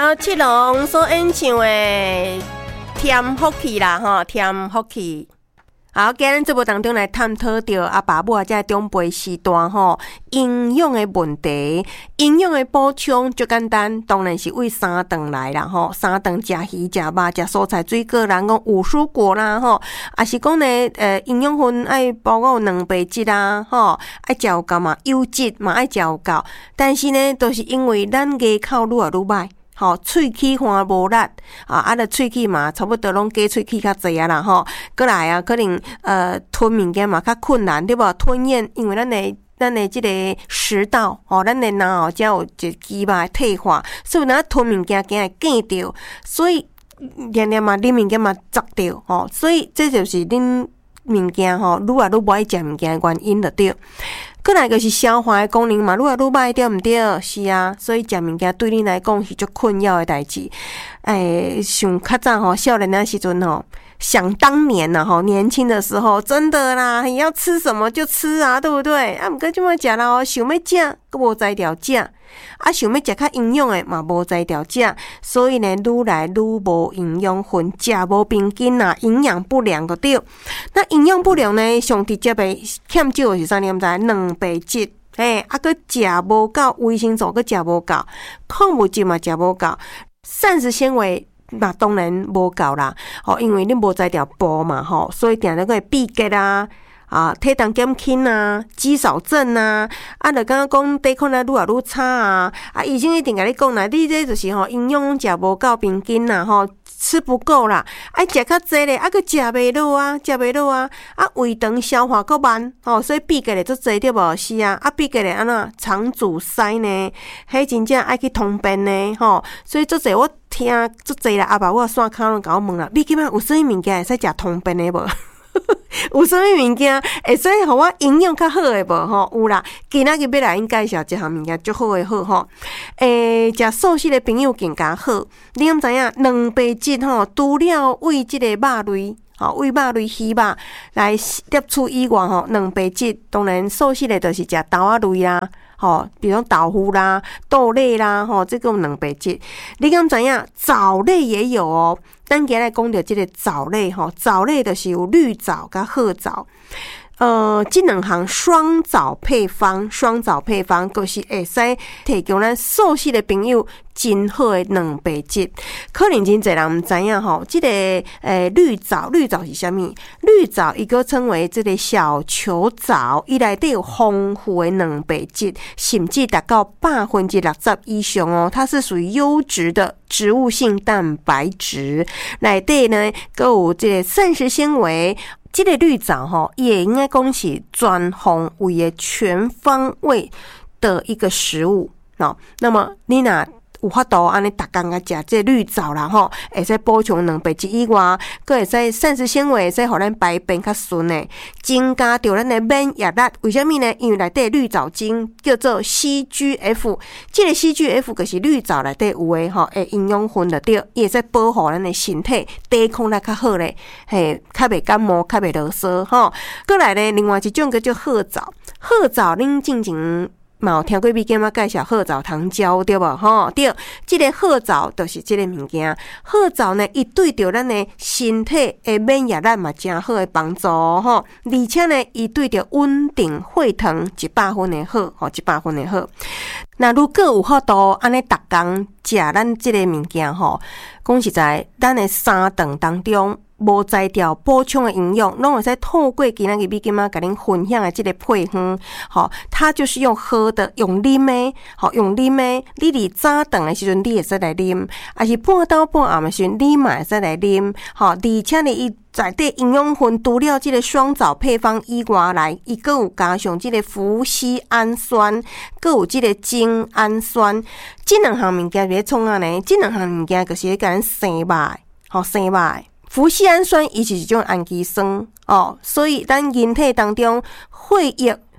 曹七龙所演唱的《添福气》啦，吼，添福气。好，今日节目当中来探讨到阿爸母这长辈时段吼营养的问题，营养的补充就简单，当然是为三顿来啦吼，三顿食鱼、食肉、食蔬菜水果，人讲有蔬果啦吼，也是讲呢营养分爱包括蛋白质啦吼，爱食有够嘛，油脂嘛爱食有够，但是呢，都是因为咱牙口愈来愈歹。吼，喙齿看无力啊，著喙齿嘛，差不多拢加喙齿较侪啊啦吼。过来啊，可能吞物件嘛较困难，对无？吞咽，因为咱的即个食道吼，咱的脑后才有一肌肉退化，所以咱吞物件惊会见着，所以连嘛啉物件嘛砸着吼，所以这就是恁物件吼愈来愈无爱食物件的原因了对。过来就是消化的功能嘛，愈来愈歹，对毋对？是啊，所以食物件对你来讲是足困扰的代志。想较早吼，少年的时阵吼，想当年呐吼，年轻的时候，真的啦，你要吃什么就吃啊，对不对？啊，毋过即摆食啦吼，想要食，佫无才调食。啊，想要食较营养的嘛，无才调食，所以呢，愈来愈无营养分，食无平均啦，营养不良就对。那营养不良呢，上直接的欠少的是啥？你毋知？蛋白质，佫食无够，维生素佫食无够，矿物质嘛食无够，膳食纤维嘛当然无够啦。因为你无才调补嘛，所以定定会闭结啊，体重减轻啊，肌少症啊，就感觉讲抵抗力愈来愈差啊，医生一定甲你讲啦，你这就是营养食无够平均啦，吃不够啦，爱食较济咧，佫食袂落啊，胃肠消化佫慢，所以闭结咧足济对无？是啊，闭结咧安怎肠阻塞呢？迄真正爱去通便呢，所以足济我听足济啦，阿爸我线骹拢甲我问啦，你今仔有啥物物件会使食通便的无？有啥物物件会使互我营养较好诶无？有啦，今仔日要来因介绍一项物件足好诶好食素食诶朋友更加好。你敢知影蛋白质除了为即个肉类为肉类鱼肉来摄取以外蛋白质当然素食诶就是食豆仔类啦。比如豆腐啦、豆类啦，这个蛋白质。你敢知影藻类也有哦？咱今日来讲到这个藻类，藻类就是有绿藻甲褐藻。这两项双藻配方就是会使提供咱素食的朋友真好的蛋白质。可能真侪人毋知影这个绿藻是啥物？绿藻伊个称为这个小球藻，伊内底有丰富的蛋白质，甚至达到60%以上哦。它是属于优质的植物性蛋白质，内底呢佫有这个膳食纤维。这个绿藻也应该讲是全方位的全方位的一个食物。那么你若有法度安尼逐工啊食这绿藻啦会使补充蛋白质以外，佫会使膳食纤维，会使互咱排便较顺诶，增加着咱的免疫力。为什么呢？因为内底绿藻精叫做 CGF， 这个 CGF 就是绿藻内底有诶营养分就对，伊会使保护咱的身体，抵抗力较好咧，较袂感冒，较袂啰嗦过来咧，另外一种叫做褐藻，褐藻恁之前嘛有听过米干嘛介绍褐藻糖胶对无？对，这个褐藻就是这个物件。褐藻呢，伊对着咱的身体的免疫力嘛真好的帮助而且呢，伊对着稳定血糖100分的好，100分的好。那如果有法度安尼逐工食咱这个物件讲实在，咱的三顿当中。无材料补充的营养，拢会使透过今仔日米金妈甲恁分享的这个配方，它就是用喝的，用啉的，用啉的。你伫早顿的时阵，你会使来啉，还是半昼半暗的时阵，你嘛会使来啉，而且呢，伊内底营养分除了这个双藻配方以外来，伊佫有加上这个脯酰氨酸，佫有这个精氨酸，这两项物件是创啊呢？这两项物件就是咧甲咱生肉，生肉。脯酰氨酸伊是一种氨基酸所以咱人体当中血液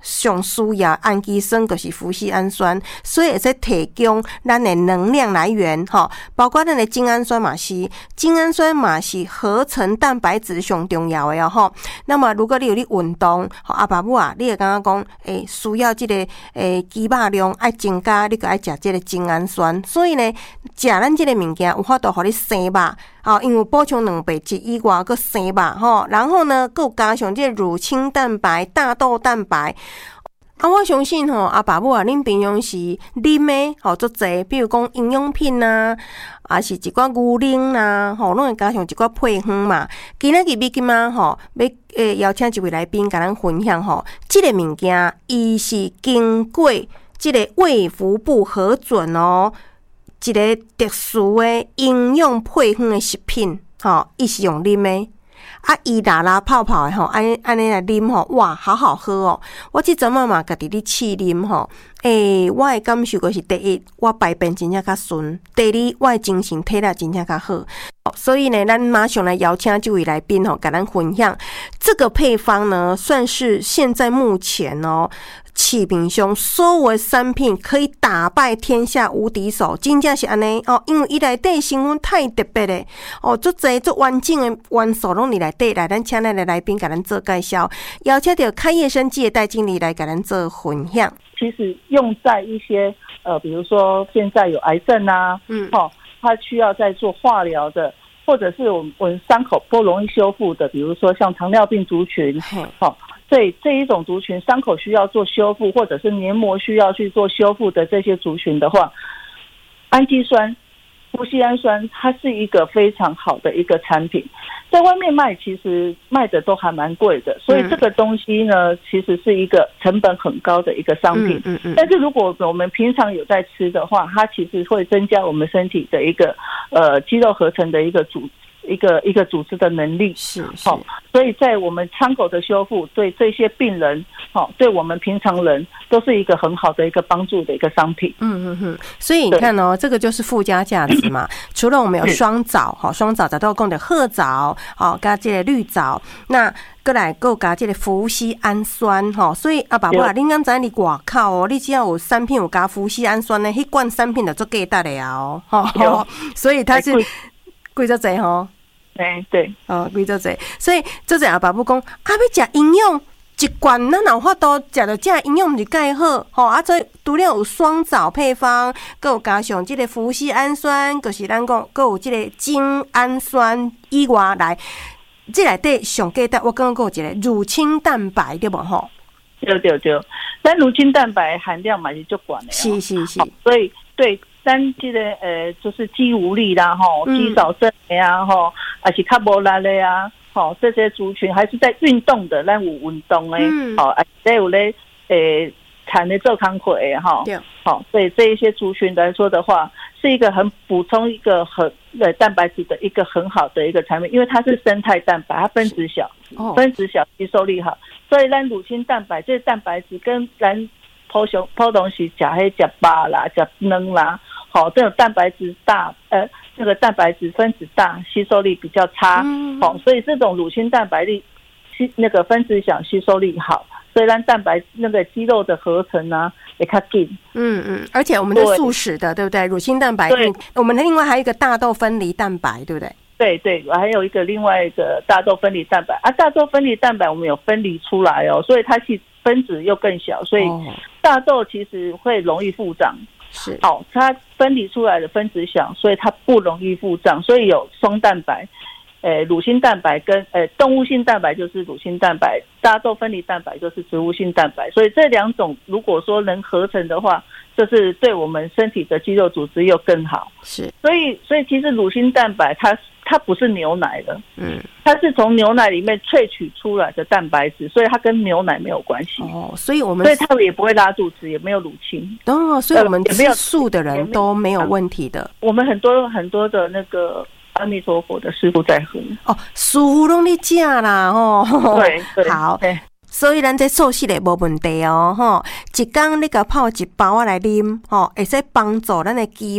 上需要氨基酸就是麩酰氨酸，所以会使提供咱的能量来源吼，包括咱的精氨酸嘛是，精氨酸嘛是合成蛋白质上重要的吼。那么如果你有咧运动，阿爸母啊，你会感觉讲，需要这个肌肉量爱增加，你就爱食这个精氨酸。所以呢，食咱这个物件有法度互你生肉。因为补充蛋白质以外，佮生肉吼，然后呢，佮加上这乳清蛋白、大豆蛋白。我相信吼，阿爸母啊，恁平常时啉的吼足侪，比如讲营养品啊，也是一寡牛奶啦，吼，拢会加上一寡配方嘛。今仔日要今仔吼，要邀请一位来宾，甲咱分享吼，这个物件伊是经过这个卫福部核准哦。一个特殊的营养配方的食品，伊是用啉的，伊拉拉泡泡的安尼来啉哇，好好喝哦！我即阵嘛家己咧试啉我的感受就是第一，我排便真正较顺；第二，我的精神体力真正较好。所以呢，咱马上来邀请这位来宾甲咱分享这个配方呢，算是现在目前市面上所有的产品可以打败天下无敌手，真正是安尼因为伊内底成分太特别咧足侪足完整的元素拢伫内底，来咱请咱的来宾甲咱做介绍，邀请到开业生技的戴经理来甲咱做分享。 其实用在一些比如说现在有癌症啊，他需要在做化疗的，或者是我们伤口不容易修复的，比如说像糖尿病族群，所以这一种族群伤口需要做修复，或者是黏膜需要去做修复的这些族群的话，氨基酸、麩酰氨酸它是一个非常好的一个产品，在外面卖其实卖的都还蛮贵的，所以这个东西呢，其实是一个成本很高的一个商品。但是如果我们平常有在吃的话，它其实会增加我们身体的一个肌肉合成的一个组织的能力， 是所以在我们伤口的修复，对这些病人，对我们平常人都是一个很好的一个帮助的一个商品。 所以你看这个就是附加价值嘛。除了我们有双枣，双枣都讲的褐枣，加这个绿枣，那过来够加这个麩酰氨酸，所以阿爸爸，恁刚才你外口你只要有产品有加麩酰氨酸呢，迄罐产品就做价值的啊所以它是。贵足济吼， 对， 贵足济，所以做者阿爸母讲，要食营养一罐，咱有法度食到这营养就介好，所以除了有双枣配方，佮有加上这个麩酰氨酸，就是咱讲，佮有这个精氨酸以外来，这内底上价值，我感觉还有一个乳清蛋白，对无吼？ 对，咱乳清蛋白含量嘛是足高的， 是， 所以对。咱这个就是肌无力啦，肌少症的啊，还是较无力的啊，这些族群还是在运动的，咱有运动的，还有咧产的做康课的所以这一些族群来说的话，是一个很补充一个很蛋白质的一个很好的一个产品，因为它是生态蛋白，它分子小，吸收力好，所以咱乳清蛋白这蛋白质跟咱普通时吃迄吃肉啦、吃卵啦。这种蛋白质大，那个蛋白质分子大，吸收力比较差，所以这种乳清蛋白力，那个分子小，吸收力好，所以让蛋白那个肌肉的合成啊也较紧。 而且我们的素食的，对不对？乳清蛋白，我们另外还有一个大豆分离蛋白，对不对？ 对，还有一个另外一个大豆分离蛋白大豆分离蛋白我们有分离出来所以它其实分子又更小，所以大豆其实会容易复长。 是它分离出来的分子小，所以它不容易复长，所以有双蛋白，乳清蛋白跟动物性蛋白就是乳清蛋白，大豆分离蛋白就是植物性蛋白，所以这两种如果说能合成的话，就是对我们身体的肌肉组织又更好。 是， 所以其实乳清蛋白它不是牛奶的，它是从牛奶里面萃取出来的蛋白质，所以它跟牛奶没有关系。 所以它也不会拉肚子，也没有乳清。 所以我们吃素的人都没有问题的。 我们很多的那个阿弥陀佛的师傅在喝。 师傅拢在吃啦对， 好。所以咱这素食的无问题一天你甲泡一包来啉会使帮助咱的肌肉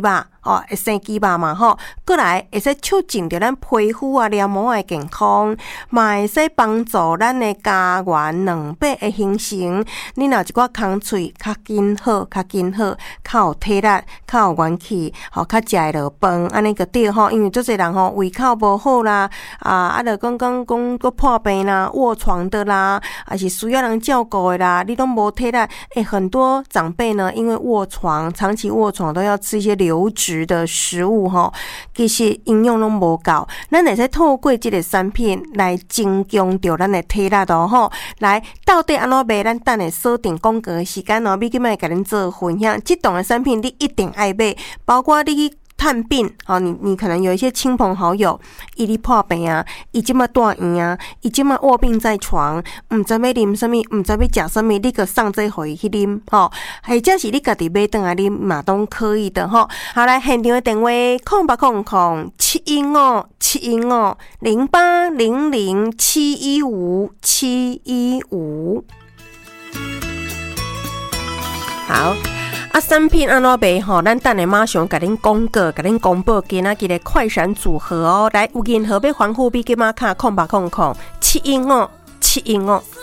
会生鸡肉嘛吼，过来会使促进着咱皮肤啊、黏膜的健康，嘛会使帮助咱的家园卵白的形成。你若一寡空喙较紧好，较有体力，较有元气，吼，较食会落饭，安尼就对吼。因为足侪人吼胃口无好啦，就讲个破病啦、卧床的啦，还是需要人照顾的啦，你都无体力。很多长辈呢，因为长期卧床都要吃一些流质的食物吼，其实营养拢无够。咱会使透过这个产品来增强着咱的体力吼。来，到底安怎买？咱等下锁定广告的时间哦，美金来甲恁做分享。这档的产品你一定爱买，包括你去探病，你可能有一些亲朋好友，伊咧破病啊，伊即马住院啊，伊即马卧病在床，毋知要啉什么，毋知要食什么，你个送这互伊去啉，或者是你家己买转来啉嘛，都可以的吼。好，来现场的电话0800-715-715。好。产品安怎卖吼？咱等下马上甲恁广告，甲恁公布今仔日的快闪组合哦。来，有任何要防护，比金马卡0800-715-715。